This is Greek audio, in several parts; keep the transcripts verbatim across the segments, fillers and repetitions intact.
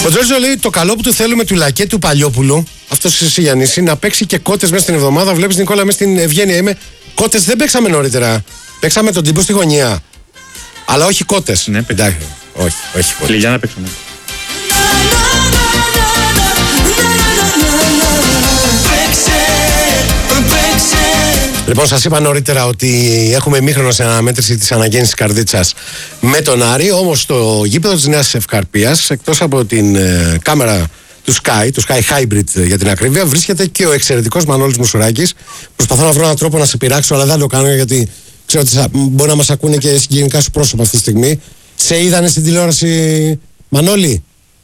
Ο Τζόρτζο λέει το καλό που του θέλουμε του Λακέ του Παλιόπουλου, αυτός εσύ Γιάννηση, να παίξει και κότες μέσα στην εβδομάδα. Βλέπεις Νικόλα μέσα στην Ευγένεια είμαι. Κότες δεν παίξαμε νωρίτερα. Παίξαμε τον τύπο στη γωνία. Αλλά όχι κότες. Ναι, εντάξει. Όχι, όχι κότες. Λιλιάνα παίξαμε. Λοιπόν, σας είπα νωρίτερα ότι έχουμε ημίχρονο σε αναμέτρηση της αναγέννησης Καρδίτσας με τον Άρη. Όμως στο γήπεδο της Νέας Ευκαρπίας, εκτός από την ε, κάμερα του Sky, του Sky Hybrid για την ακρίβεια, βρίσκεται και ο εξαιρετικός Μανώλης Μουσουράκης. Προσπαθώ να βρω έναν τρόπο να σε πειράξω, αλλά δεν το κάνω γιατί ξέρω ότι μπορεί να μας ακούνε και συγγενικά σου πρόσωπα αυτή τη στιγμή. Σε είδανε στην τηλεόραση, Μανώλη?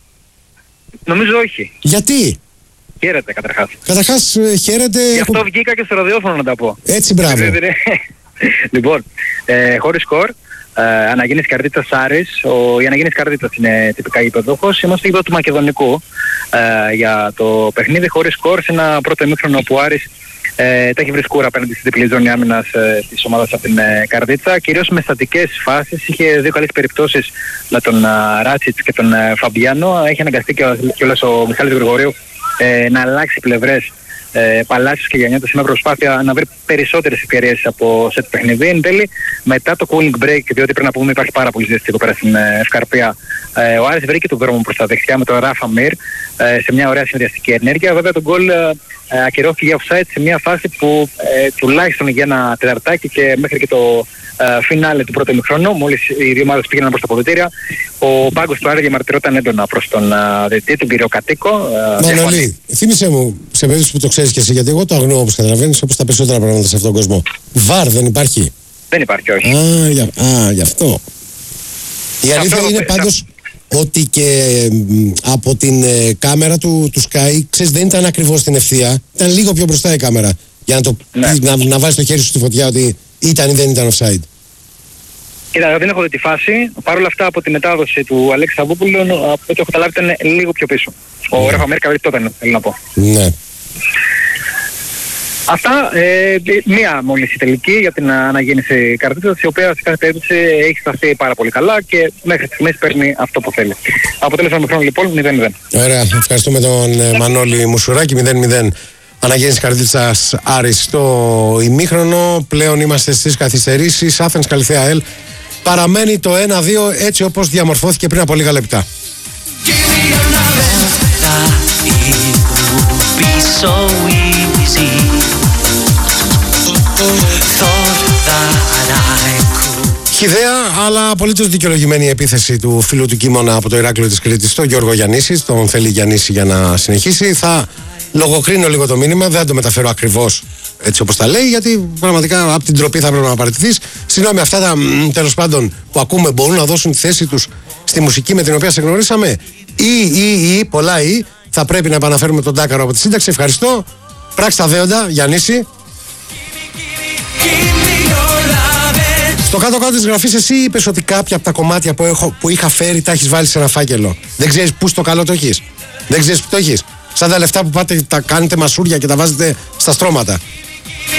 Νομίζω όχι. Γιατί? Χαίρετε καταρχάς. Καταρχάς χαίρετε. Γι' αυτό βγήκα και στο ραδιόφωνο να τα πω. Έτσι, μπράβο. Λοιπόν, ε, χωρίς σκορ, ε, αναγέννηση Καρδίτσας Άρης. Ο, η αναγέννηση Καρδίτσας είναι τυπικά γηπεδούχος. Είμαστε γήπεδο του Μακεδονικού ε, για το παιχνίδι χωρίς σκορ σε ένα πρώτο ημίχρονο που ο Άρης ε, τα έχει βρει σκούρα απέναντι στη διπλή ζώνη άμυνας ε, της ομάδας από την ε, Καρδίτσα. Κυρίως με στατικές φάσεις. Είχε δύο καλές περιπτώσεις με τον ε, Ράτσιτς και τον ε, Φαμπιάνο. Έχει αναγκαστεί και όλος ο Μιχάλης Γρηγορίου Ε, να αλλάξει πλευρές ε, Παλάσιος και Γιαννιώτας με προσπάθεια να βρει περισσότερες ευκαιρίες από σε το παιχνίδι. Εν τέλει, μετά το cooling break, διότι πρέπει να πούμε υπάρχει πάρα πολύ ζέστη εδώ πέρα στην ε, Ευκαρπία, ε, ο Άρης βρήκε τον δρόμο προς τα δεξιά με τον Ράφα Μιρ ε, σε μια ωραία συνδυαστική ενέργεια. Βέβαια τον γκολ ε, ε, ακυρώθηκε για offside σε μια φάση που ε, τουλάχιστον για ένα τεταρτάκι και μέχρι και το ε, φινάλε του πρώτου ημιχρόνου, μόλις οι δύο ομάδες πήγαιναν προς τα αποδυτήρια, ο πάγκος του Άρη διαμαρτυρόταν έντονα προς τον uh, διαιτητή, τον κύριο Κατοίκο. Uh, Μανώλη, θύμισε μου, σε περίπτωση που το ξέρεις και εσύ, γιατί εγώ το αγνοώ όπως καταλαβαίνεις, όπως τα περισσότερα πράγματα σε αυτόν τον κόσμο. Βαρ δεν υπάρχει? Δεν υπάρχει, όχι. Α, για, α, γι' αυτό. Η αλήθεια αυτό είναι πάντως ότι και μ, από την ε, κάμερα του, του Sky, ξέρεις, δεν ήταν ακριβώς στην ευθεία, ήταν λίγο πιο μπροστά η κάμερα, για να, το, ναι. να, να βάλεις το χέρι σου στη φωτιά ότι ήταν ή δεν ήταν offside. Κοίτα, δεν έχω δει τη φάση. Παρ' όλα αυτά από τη μετάδοση του Αλέξη Σαββόπουλου, από ό,τι έχω καταλάβει ήταν λίγο πιο πίσω. Ο ναι. Ράφα Μέρκα βρήκε τότε, θέλω να πω. Ναι. Αυτά, ε, μία μόλις η τελική για την αναγέννηση Καρδίτσας, η οποία σε κάθε περίπτωση έχει σταθεί πάρα πολύ καλά και μέχρι στιγμής παίρνει αυτό που θέλει. Αποτέλεσμα με χρόνο λοιπόν μηδέν μηδέν. Ωραία, ευχαριστούμε τον ε, Μανώλη Μουσουράκη, μηδέν μηδέν. Αναγέννηση Καρδίτσας Άρης στο ημίχρονο. Πλέον είμαστε στις καθυστερήσεις. Άθενς Καλυθέα ΑΕΛ παραμένει το ένα δύο έτσι όπως διαμορφώθηκε πριν από λίγα λεπτά. Χυδαία αλλά απολύτως δικαιολογημένη η επίθεση του φίλου του Κίμωνα από το Ηράκλειο της Κρήτης, τον Γιώργο Γιαννίση. Τον θέλει Γιαννίση για να συνεχίσει. Θα λογοκρίνω λίγο το μήνυμα, δεν το μεταφέρω ακριβώς έτσι όπως τα λέει, γιατί πραγματικά από την τροπή θα πρέπει να παραιτηθείς. Συγγνώμη, αυτά τα τέλος πάντων που ακούμε μπορούν να δώσουν τη θέση τους στη μουσική με την οποία σε γνωρίσαμε, ή, ή, ή, πολλά ή, θα πρέπει να επαναφέρουμε τον Τάκαρο από τη σύνταξη. Ευχαριστώ. Πράξτε τα δέοντα, Γιαννίση. Στο κάτω-κάτω της γραφής εσύ είπες ότι κάποια από τα κομμάτια που, έχω, που είχα φέρει τα έχεις βάλει σε ένα φάκελο. Δεν ξέρεις πού στο καλό το έχεις. Δεν ξέρεις πού το έχεις. Σαν τα λεφτά που πάτε, τα κάνετε μασούρια και τα βάζετε στα στρώματα.